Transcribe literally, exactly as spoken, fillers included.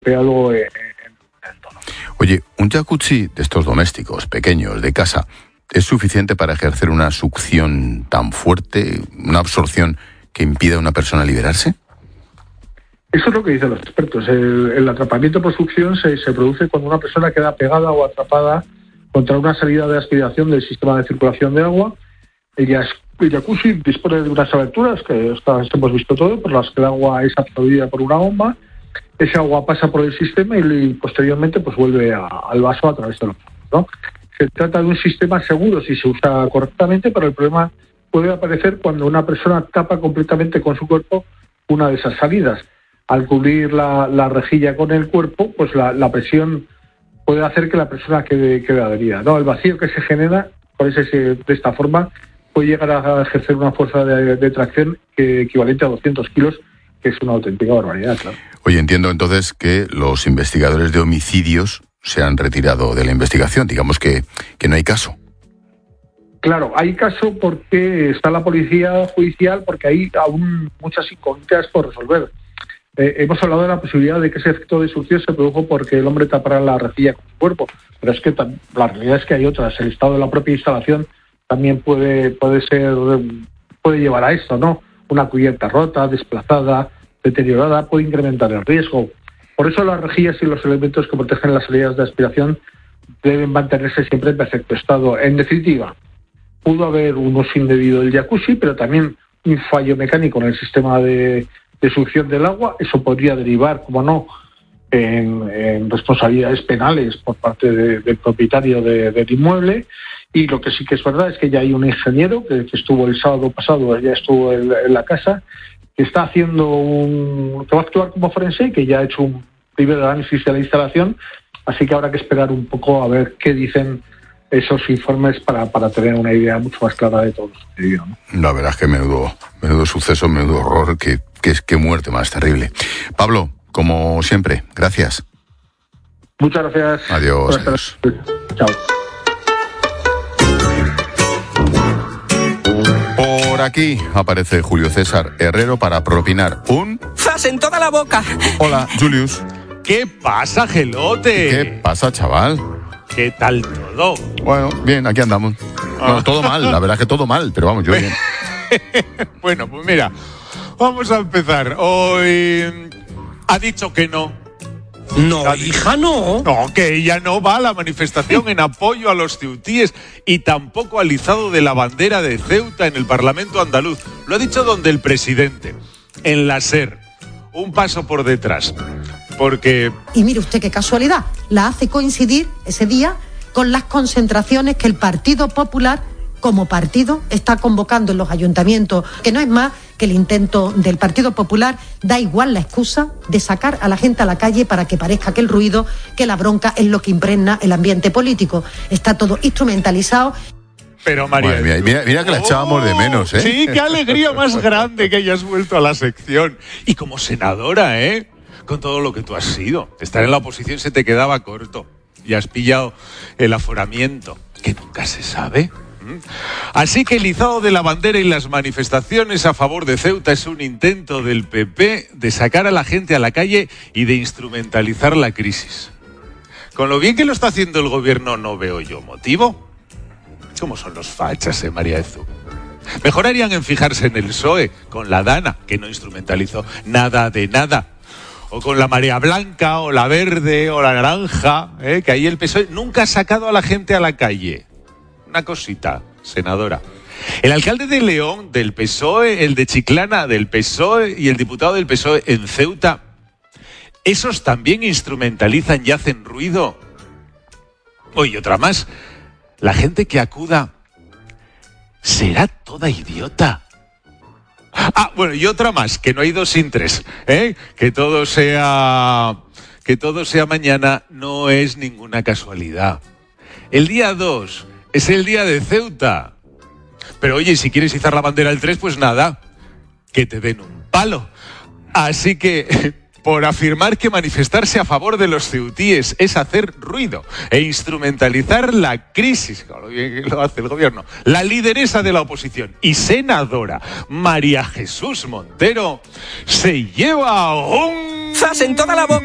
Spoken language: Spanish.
algo en, en el entorno. Oye, un jacuzzi de estos domésticos, pequeños, de casa, ¿es suficiente para ejercer una succión tan fuerte, una absorción que impida a una persona liberarse? Eso es lo que dicen los expertos. El, el atrapamiento por succión se, se produce cuando una persona queda pegada o atrapada contra una salida de aspiración del sistema de circulación de agua. El jacuzzi dispone de unas aberturas, que estas hemos visto todo, por las que el agua es absorbida por una bomba. Ese agua pasa por el sistema y, y posteriormente pues vuelve a, al vaso a través de los ojos, ¿no? Se trata de un sistema seguro si se usa correctamente, pero el problema puede aparecer cuando una persona tapa completamente con su cuerpo una de esas salidas. Al cubrir la, la rejilla con el cuerpo, pues la, la presión puede hacer que la persona quede, quede adherida, ¿no? El vacío que se genera por ese, de esta forma puede llegar a ejercer una fuerza de, de tracción que, equivalente a doscientos kilos, que es una auténtica barbaridad, claro. Oye, entiendo entonces que los investigadores de homicidios se han retirado de la investigación, digamos que, que no hay caso. Claro, hay caso porque está la policía judicial, porque hay aún muchas incógnitas por resolver. Eh, hemos hablado de la posibilidad de que ese efecto de succión se produjo porque el hombre tapara la rejilla con su cuerpo, pero es que tam- la realidad es que hay otras. El estado de la propia instalación también puede puede ser puede llevar a esto, ¿no? Una cubierta rota, desplazada, deteriorada, puede incrementar el riesgo. Por eso las rejillas y los elementos que protegen las salidas de aspiración deben mantenerse siempre en perfecto estado. En definitiva, pudo haber un uso indebido del jacuzzi, pero también un fallo mecánico en el sistema de, de succión del agua. Eso podría derivar, como no, en, en responsabilidades penales por parte de, del propietario de, del inmueble. Y lo que sí que es verdad es que ya hay un ingeniero que, que estuvo el sábado pasado, ya estuvo en, en la casa, que está haciendo un, que va a actuar como forense y que ya ha hecho un primer análisis de la instalación. Así que habrá que esperar un poco a ver qué dicen esos informes para, para tener una idea mucho más clara de todo lo sucedido, ¿no? La verdad es que menudo, menudo suceso, menudo horror, que, que, que muerte más terrible. Pablo, como siempre, gracias. Muchas gracias. Adiós. adiós. Chao. Por aquí aparece Julio César Herrero para propinar un... ¡Zas en toda la boca! Hola, Julius. ¿Qué pasa, gelote? ¿Qué pasa, chaval? ¿Qué tal todo? Bueno, bien, aquí andamos. Bueno, todo mal, la verdad es que todo mal, pero vamos, yo bien. Bueno, pues mira, vamos a empezar. Hoy ha dicho que no. No, hija, no. No, que ella no va a la manifestación en apoyo a los ceutíes y tampoco al izado de la bandera de Ceuta en el Parlamento andaluz. Lo ha dicho donde el presidente, en la SER. Un paso por detrás. Porque... Y mire usted qué casualidad, la hace coincidir ese día con las concentraciones que el Partido Popular, como partido, está convocando en los ayuntamientos, que no es más que el intento del Partido Popular, da igual la excusa de sacar a la gente a la calle para que parezca que el ruido, que la bronca es lo que impregna el ambiente político. Está todo instrumentalizado. Pero María... Mira, mira, mira que la echábamos de menos, ¿eh? Sí, qué alegría más grande que hayas vuelto a la sección. Y como senadora, ¿eh? Con todo lo que tú has sido. Estar en la oposición se te quedaba corto. Y has pillado el aforamiento, que nunca se sabe. ¿Mm? Así que el izado de la bandera y las manifestaciones a favor de Ceuta es un intento del P P de sacar a la gente a la calle y de instrumentalizar la crisis. Con lo bien que lo está haciendo el gobierno, no veo yo motivo. ¿Cómo son los fachas, eh, María Ezú? Mejor harían en fijarse en el P S O E, con la Dana, que no instrumentalizó nada de nada. O con la marea blanca, o la verde, o la naranja, ¿eh? Que ahí el P S O E nunca ha sacado a la gente a la calle. Una cosita, senadora. El alcalde de León, del P S O E, el de Chiclana, del P S O E, y el diputado del P S O E en Ceuta, ¿esos también instrumentalizan y hacen ruido? Oye, otra más. La gente que acuda será toda idiota. Ah, bueno, y otra más, que no hay dos sin tres, ¿eh? Que todo sea, que todo sea mañana no es ninguna casualidad. El día dos es el día de Ceuta. Pero oye, si quieres izar la bandera el tres, pues nada, que te den un palo. Así que, por afirmar que manifestarse a favor de los ceutíes es hacer ruido e instrumentalizar la crisis, como bien lo hace el gobierno, la lideresa de la oposición y senadora María Jesús Montero se lleva un... ¡Zas en toda la boca!